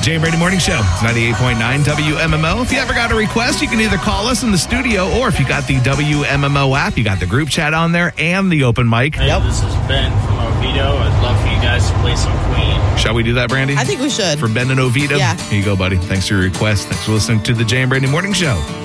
Jay and Brady Morning Show. It's 98.9 WMMO. If you ever got a request, you can either call us in the studio, or if you got the WMMO app, you got the group chat on there and the open mic. Hey, this is Ben from Oviedo. I'd love for you guys to play some Queen. Shall we do that, Brandy? I think we should. For Ben and Oviedo? Yeah. Here you go, buddy. Thanks for your request. Thanks for listening to the Jay and Brady Morning Show.